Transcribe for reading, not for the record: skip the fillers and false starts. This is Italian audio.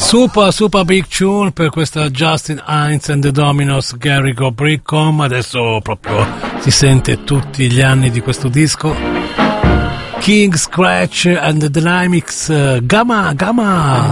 Super big tune per questa Justin Hines and the Dominos Gary Go Brickom. Adesso proprio si sente tutti gli anni di questo disco. King Scratch and the Dynamics, Gamma